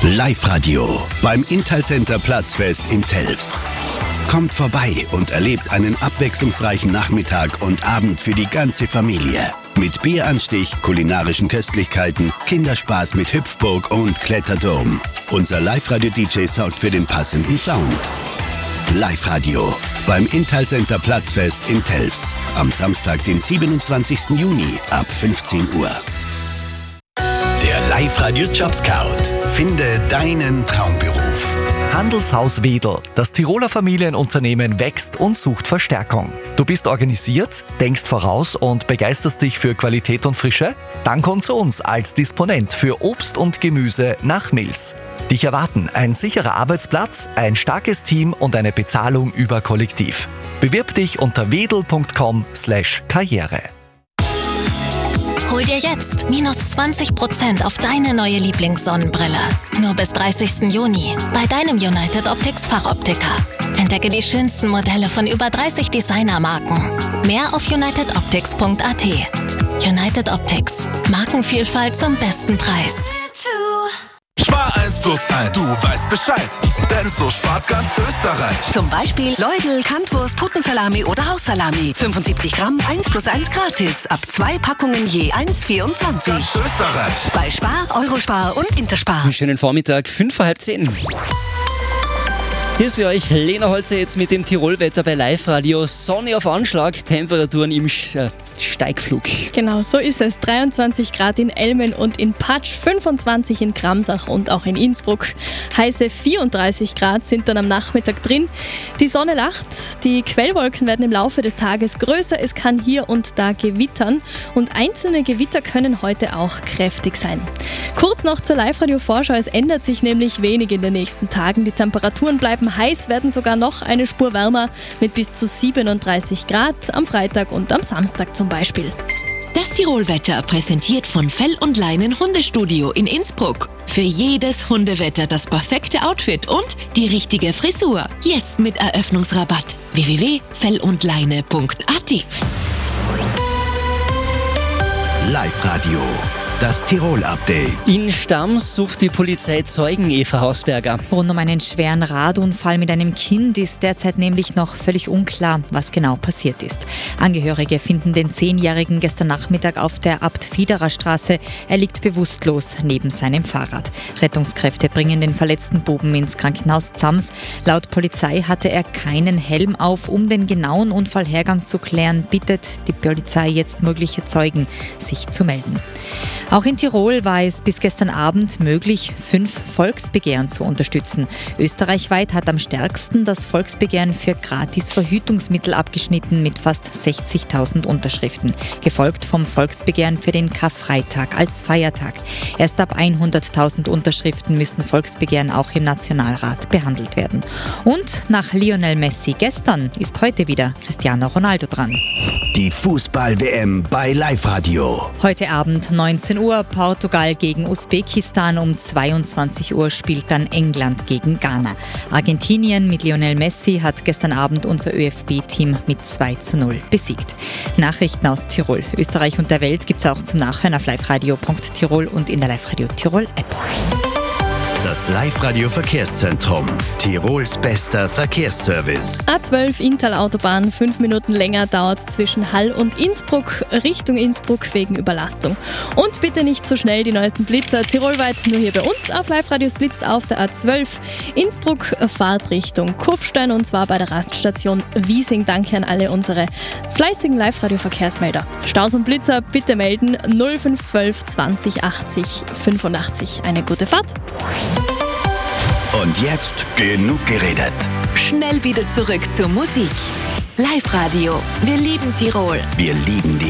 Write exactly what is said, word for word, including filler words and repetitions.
Live-Radio beim Intal-Center Platzfest in Telfs. Kommt vorbei und erlebt einen abwechslungsreichen Nachmittag und Abend für die ganze Familie. Mit Bieranstich, kulinarischen Köstlichkeiten, Kinderspaß mit Hüpfburg und Kletterdom. Unser Live-Radio-D J sorgt für den passenden Sound. Live-Radio beim Intal-Center Platzfest in Telfs. Am Samstag, den siebenundzwanzigsten Juni ab fünfzehn Uhr. Der Live-Radio Jobscout. Finde deinen Traumberuf. Handelshaus Wedel. Das Tiroler Familienunternehmen wächst und sucht Verstärkung. Du bist organisiert, denkst voraus und begeisterst dich für Qualität und Frische? Dann komm zu uns als Disponent für Obst und Gemüse nach Mills. Dich erwarten ein sicherer Arbeitsplatz, ein starkes Team und eine Bezahlung über Kollektiv. Bewirb dich unter wedel punkt com slash karriere. Hol dir jetzt minus zwanzig Prozent auf deine neue Lieblingssonnenbrille. Nur bis dreißigsten Juni bei deinem United Optics Fachoptiker. Entdecke die schönsten Modelle von über dreißig Designermarken. Mehr auf united optics punkt a t. United Optics. Markenvielfalt zum besten Preis. Spar eins plus eins, du weißt Bescheid, denn so spart ganz Österreich. Zum Beispiel Leudl, Kantwurst, Putensalami oder Haussalami. fünfundsiebzig Gramm, eins plus eins gratis. Ab zwei Packungen je eins Komma vierundzwanzig. Ganz Österreich. Bei Spar, Eurospar und Interspar. Einen schönen Vormittag, fünf vor halb zehn. Hier ist für euch Lena Holzer jetzt mit dem Tirolwetter bei Live-Radio. Sonne auf Anschlag, Temperaturen im äh, Steigflug. Genau, so ist es. dreiundzwanzig Grad in Elmen und in Patsch, fünfundzwanzig in Kramsach und auch in Innsbruck. Heiße vierunddreißig Grad sind dann am Nachmittag drin. Die Sonne lacht, die Quellwolken werden im Laufe des Tages größer. Es kann hier und da gewittern und einzelne Gewitter können heute auch kräftig sein. Kurz noch zur Live-Radio-Vorschau. Es ändert sich nämlich wenig in den nächsten Tagen. Die Temperaturen bleiben heiß, werden sogar noch eine Spur wärmer mit bis zu siebenunddreißig Grad am Freitag und am Samstag zum Beispiel. Das Tirolwetter präsentiert von Fell und Leinen Hundestudio in Innsbruck. Für jedes Hundewetter das perfekte Outfit und die richtige Frisur. Jetzt mit Eröffnungsrabatt. w w w punkt fell und leine punkt a t. Live-Radio. Das Tirol-Update. In Stams sucht die Polizei Zeugen, Eva Hausberger. Rund um einen schweren Radunfall mit einem Kind ist derzeit nämlich noch völlig unklar, was genau passiert ist. Angehörige finden den Zehnjährigen gestern Nachmittag auf der Abt-Fiederer Straße. Er liegt bewusstlos neben seinem Fahrrad. Rettungskräfte bringen den verletzten Buben ins Krankenhaus Zams. Laut Polizei hatte er keinen Helm auf. Um den genauen Unfallhergang zu klären, bittet die Polizei jetzt mögliche Zeugen, sich zu melden. Auch in Tirol war es bis gestern Abend möglich, fünf Volksbegehren zu unterstützen. Österreichweit hat am stärksten das Volksbegehren für Gratis-Verhütungsmittel abgeschnitten mit fast sechzigtausend Unterschriften, gefolgt vom Volksbegehren für den Karfreitag als Feiertag. Erst ab hunderttausend Unterschriften müssen Volksbegehren auch im Nationalrat behandelt werden. Und nach Lionel Messi gestern ist heute wieder Cristiano Ronaldo dran. Die Fußball-W M bei Live-Radio. Heute Abend neunzehn Uhr Portugal gegen Usbekistan, um zweiundzwanzig Uhr spielt dann England gegen Ghana. Argentinien mit Lionel Messi hat gestern Abend unser Ö F B-Team mit zwei zu null besiegt. Nachrichten aus Tirol, Österreich und der Welt gibt es auch zum Nachhören auf liveradio punkt tirol und in der Live-Radio Tirol-App. Das Live-Radio-Verkehrszentrum. Tirols bester Verkehrsservice. A zwölf Intal-Autobahn, fünf Minuten länger dauert es zwischen Hall und Innsbruck, Richtung Innsbruck wegen Überlastung. Und bitte nicht so schnell die neuesten Blitzer, tirolweit nur hier bei uns auf Live-Radio. Es blitzt auf der A zwölf Innsbruck, Fahrt Richtung Kufstein und zwar bei der Raststation Wiesing. Danke an alle unsere fleißigen Live-Radio-Verkehrsmelder. Staus und Blitzer bitte melden null fünf eins zwei zwanzig achtzig fünfundachtzig. Eine gute Fahrt. Und jetzt genug geredet. Schnell wieder zurück zur Musik. Live-Radio. Wir lieben Tirol. Wir lieben die